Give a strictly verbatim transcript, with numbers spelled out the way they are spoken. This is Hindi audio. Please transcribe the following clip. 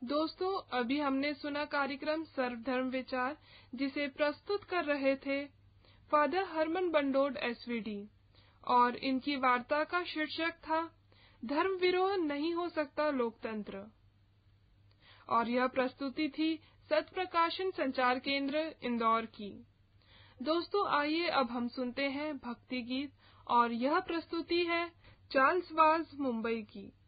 दोस्तों, अभी हमने सुना कार्यक्रम सर्वधर्म विचार, जिसे प्रस्तुत कर रहे थे फादर हरमन बंडोड एसवीडी, और इनकी वार्ता का शीर्षक था धर्म विरोह नहीं हो सकता लोकतंत्र। और यह प्रस्तुति थी सत प्रकाशन संचार केंद्र इंदौर की। दोस्तों, आइए अब हम सुनते हैं भक्ति गीत, और यह प्रस्तुति है चार्ल्स वाज मुंबई की।